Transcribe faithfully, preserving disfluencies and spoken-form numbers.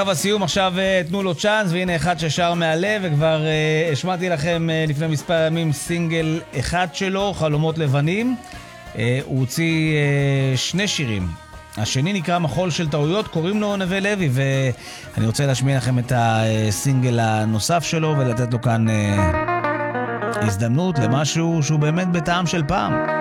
הסיום עכשיו תנו לו צ'אנס, והנה אחד ששר מהלב, וכבר uh, השמעתי לכם uh, לפני מספר ימים סינגל אחד שלו, חלומות לבנים. uh, הוא הוציא uh, שני שירים, השני נקרא מחול של טעויות, קוראים לו נווה לוי, ואני רוצה להשמיע לכם את הסינגל הנוסף שלו ולתת לו כאן uh, הזדמנות למשהו שהוא באמת בטעם של פעם.